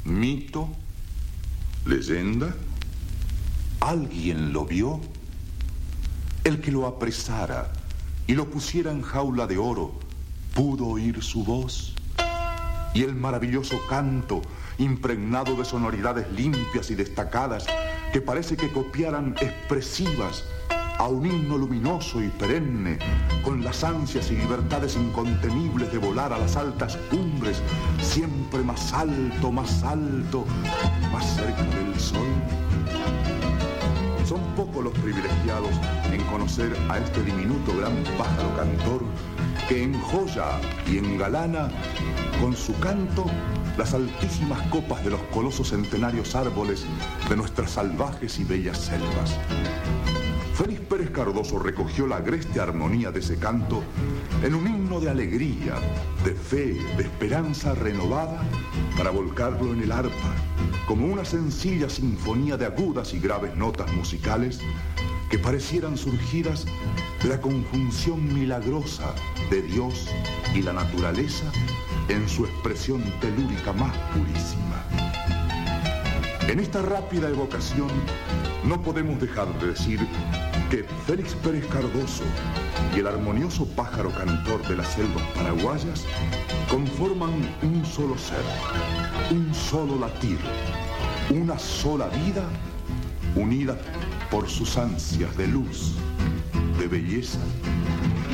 ¿Mito? ¿Leyenda? ¿Alguien lo vio? El que lo apresara y lo pusiera en jaula de oro, ¿pudo oír su voz? Y el maravilloso canto, impregnado de sonoridades limpias y destacadas, que parece que copiaran expresivas a un himno luminoso y perenne, con las ansias y libertades incontenibles de volar a las altas cumbres, siempre más alto, más cerca del sol. Son pocos los privilegiados en conocer a este diminuto gran pájaro cantor que enjoya y engalana con su canto las altísimas copas de los colosos centenarios árboles de nuestras salvajes y bellas selvas. Félix Pérez Cardoso recogió la agreste armonía de ese canto en un himno de alegría, de fe, de esperanza renovada, para volcarlo en el arpa, como una sencilla sinfonía de agudas y graves notas musicales que parecieran surgidas de la conjunción milagrosa de Dios y la naturaleza en su expresión telúrica más purísima. En esta rápida evocación no podemos dejar de decir que Félix Pérez Cardoso y el armonioso pájaro cantor de las selvas paraguayas conforman un solo ser, un solo latir, una sola vida unida por sus ansias de luz, de belleza